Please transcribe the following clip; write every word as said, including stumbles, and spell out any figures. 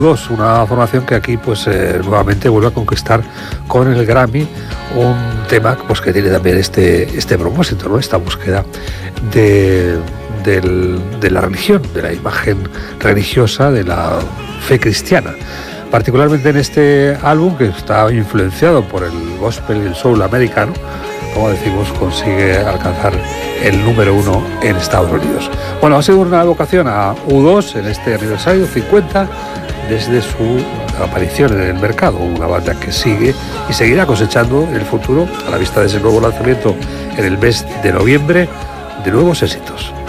dos, una formación que aquí pues eh, nuevamente vuelve a conquistar con el Grammy un tema pues que tiene también este, este propósito, ¿no? Esta búsqueda de, del, de la religión, de la imagen religiosa, de la fe cristiana. Particularmente en este álbum, que está influenciado por el gospel y el soul americano, como decimos, consigue alcanzar el número uno en Estados Unidos. Bueno, ha sido una evocación a U dos en este aniversario cincuenta desde su aparición en el mercado, una banda que sigue y seguirá cosechando en el futuro, a la vista de ese nuevo lanzamiento en el mes de noviembre, de nuevos éxitos.